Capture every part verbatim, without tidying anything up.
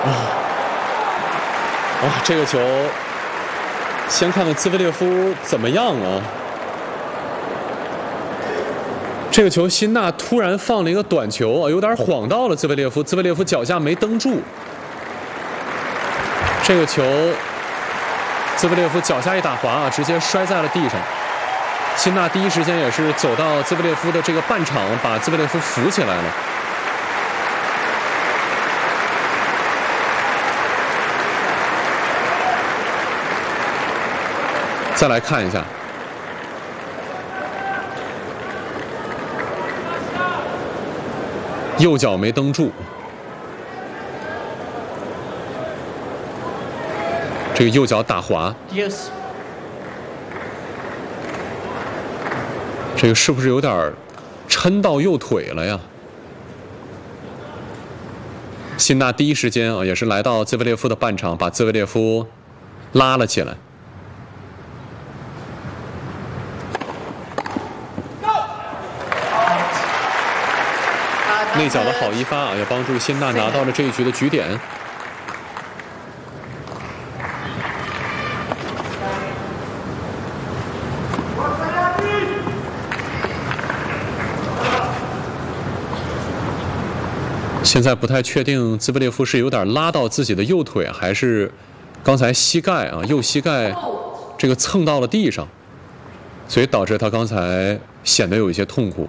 啊，哇，这个球，先看看兹维列夫怎么样啊？这个球，辛纳突然放了一个短球啊，有点晃到了兹维列夫，兹维列夫脚下没蹬住。这个球，兹维列夫脚下一打滑啊，直接摔在了地上。辛纳第一时间也是走到兹维列夫的这个半场，把兹维列夫扶起来了。再来看一下，右脚没蹬住，这个右脚打滑。 Yes. 这个是不是有点抻到右腿了呀？辛纳第一时间啊，也是来到兹维列夫的半场，把兹维列夫拉了起来。内角的好一发啊，也帮助辛纳拿到了这一局的局点。现在不太确定兹维列夫是有点拉到自己的右腿，还是刚才膝盖啊右膝盖这个蹭到了地上，所以导致他刚才显得有一些痛苦。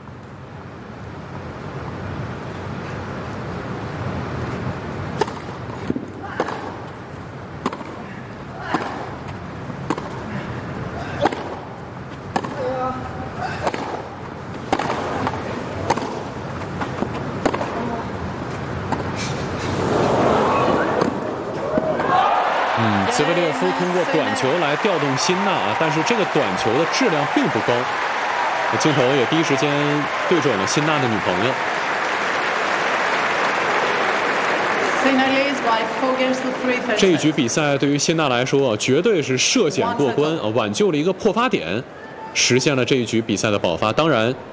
兹维列夫通过短球来调动辛纳啊，但是这个短球的质量并不高。镜头也第一时间对准了辛纳的女朋友。这一局比赛对于辛纳来说，绝对是涉险过关啊，挽救了一个破发点，实现了这一局比赛的爆发。当然，